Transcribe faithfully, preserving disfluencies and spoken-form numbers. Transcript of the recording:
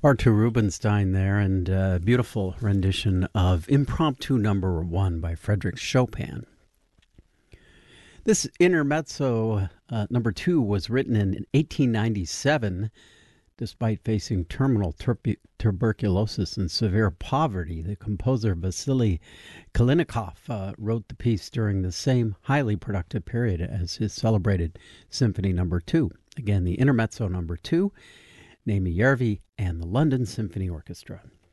Artur Rubinstein there, and a beautiful rendition of Impromptu Number One by Frederick Chopin. This intermezzo uh, number two was written in eighteen ninety-seven. Despite facing terminal tur- tuberculosis and severe poverty, the composer Vasily Kalinikov uh, wrote the piece during the same highly productive period as his celebrated Symphony Number Two. Again, the intermezzo number two, Naimi Järvi and the London Symphony Orchestra.